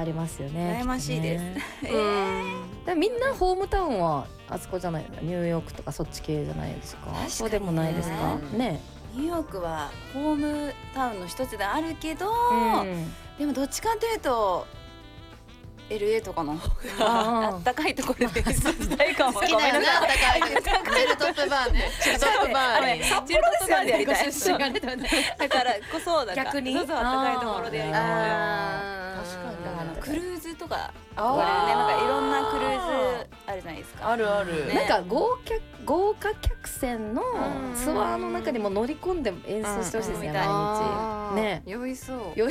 ありますよね。 羨ましいです。 でみんなホームタウンはあそこじゃないの？ニューヨークとかそっち系じゃないですか？そうでもないですかね。 ニューヨークはホームタウンの一つであるけど、でもどっちかというとLA とかの方があったかいところで過ごしたいかも。 好きだよね、あったかいチェルトップバーね。チェルトップバーに札幌ですよね、やりたい。だからこそ逆にそうそう、あったかいところでやりたい。 確かにクルーズとか憧れるね。なんかいろんなクルーズあるじゃないですか。 あるある。 なんか豪華客船のツアーの中にも乗り込んで演奏してほしいですね、毎日ね。 酔いそう。 イメ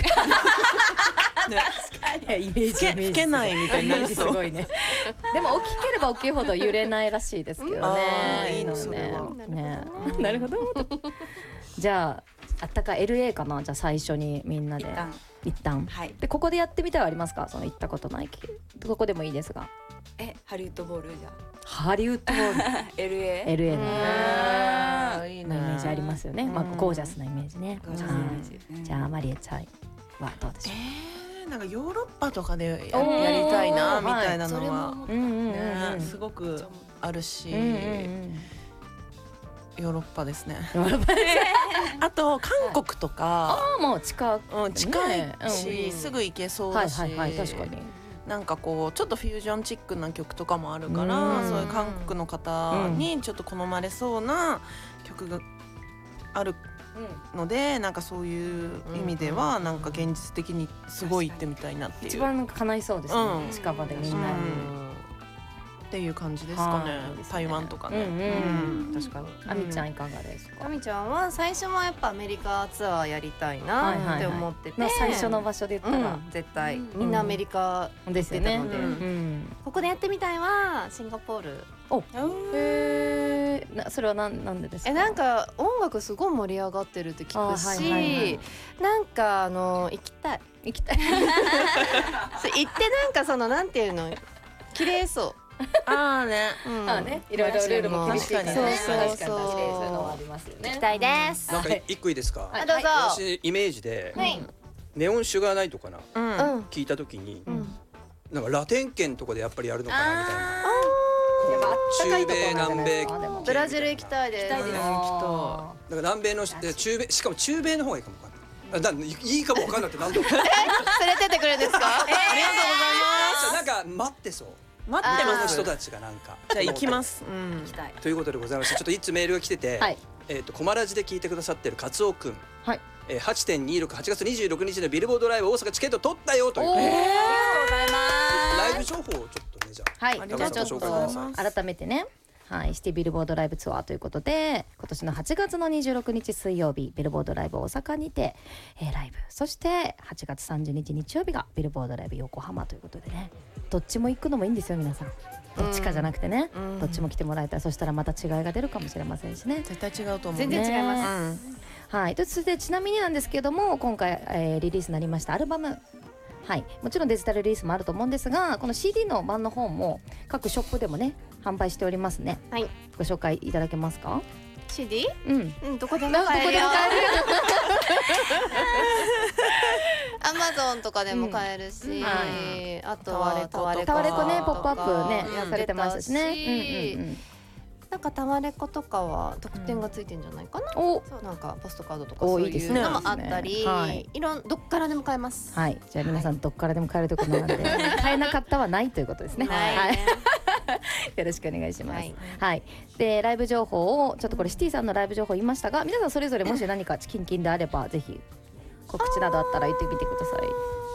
ージ吹けないみたいになりそう。 すごいね。でも大きければ大きいほど揺れないらしいですけどね。 いいのね。 なるほど。じゃああったか LA かな。じゃあ最初にみんなで一旦。でここでやってみたいはありますか？その行ったことないどこでもいいですが。 ハリウッドボールじゃ。 ハリウッドボール。LA のイメージありますよね。まあゴージャスなイメージね。じゃあマリエちゃんはどうでしょう？ なんかヨーロッパとかでやりたいなみたいなのはすごくあるし、ヨーロッパですね。あと韓国とかもう近いしすぐ行けそうだし、 確かになんかこうちょっのフュージョンチックな曲とかもあるから、そういう韓国の方にちょっと好まれそうな曲があるので、なんかそういう意味ではなんか現実的にすごい行ってみたいなっていう、 一番叶いそうですね、近場でみんなっていう感じですかね。台湾とかね。 確かに。あみちゃんいかがですか？ あみちゃんは最初はやっぱアメリカツアーやりたいなって思ってて、 最初の場所で言ったら絶対みんなアメリカですよね。 ここでやってみたいはシンガポール。 それはなんでですか？ なんか音楽すごい盛り上がってるって聞くし、なんか行きたい行ってなんかそのなんていうの綺麗そう。 いろいろルールも厳しいからね。 そういうのもありますよね。 行きたいです。 なんか一個いいですか？ どうぞ。 私イメージでネオンシュガーナイトかな聞いたときに、なんかラテン圏とかでやっぱりやるのかなみたいな。中米南米ブラジル行きたいです。 だから南米の中米、しかも中米の方がいいかもわかんない。いいかもわかんないって何度も。 連れてってくれるんですか？ ありがとうございます。 なんか待ってそう。 待ってます。 人たちがなんか。 じゃあ行きます。 行きたい。ということでございまして、ちょっといつメールが来てて、コマラジで聞いてくださってるカツオくん。8.26 8月26日のビルボードライブ大阪チケット取ったよという。 ありがとうございます。 ライブ情報をちょっとね、じゃあ。 じゃあちょっと改めてね。シティビルボードライブツアーということで、今年の8月の26日水曜日ビルボードライブ大阪にて、ライブ、そして8月30日日曜日がビルボードライブ横浜ということでね、どっちも行くのもいいんですよ皆さん。どっちかじゃなくてね、どっちも来てもらえたら、そしたらまた違いが出るかもしれませんしね。 絶対違うと思う。 全然違います。 そしてちなみになんですけども、今回、リリースになりましたアルバム、もちろんデジタルリリースもあると思うんですが、この CD の版の方も各ショップでもね販売しておりますね。ご紹介いただけますか？ CD？ どこでも買えるよ。Amazon とかでも買えるし、あとはタワレコね、ポップアップねされてましたしね。なんかタワレコとかは特典がついてんじゃないかな。なんかポストカードとかそういうのもあったり、どっからでも買えます。 じゃあ皆さんどっからでも買えるところなんで、買えなかったはないということですね。よろしくお願いします。でライブ情報をちょっとこれシティさんのライブ情報言いましたが、皆さんそれぞれもし何かキンキンであればぜひ告知などあったら言ってみてください。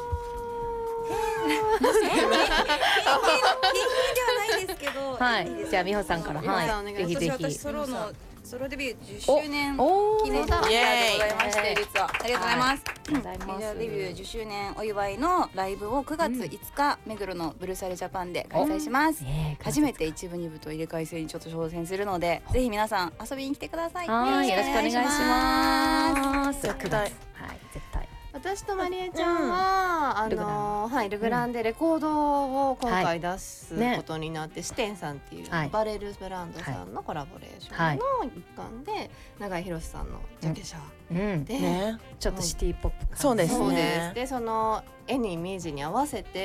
じゃあ美穂さんから、ぜひぜひ。 私ソロデビュー10周年記念ツアーでございまして、実はありがとうございます。メジャーデビュー10周年お祝いのライブを9月5日目黒のブルーサルジャパンで開催します。初めて一部二部と入れ替え制にちょっと挑戦するので、ぜひ皆さん遊びに来てください。よろしくお願いします。 絶対。 私とマリエちゃんはルグランでレコードを今回出すことになって、シテンさんっていうバレルブランドさんのコラボレーションの一環で、永井博さんのジャケ写でちょっとシティポップ感。 そうですね。でその絵にイメージに合わせて